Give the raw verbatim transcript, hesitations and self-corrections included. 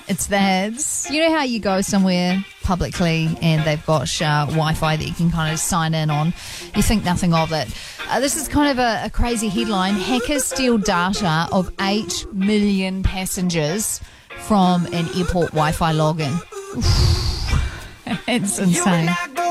It's that. You know how you go somewhere publicly and they've got uh, Wi-Fi that you can kind of sign in on? You think nothing of it. Uh, this is kind of a, a crazy headline. Hackers steal data of eight million passengers from an airport Wi-Fi login. It's insane.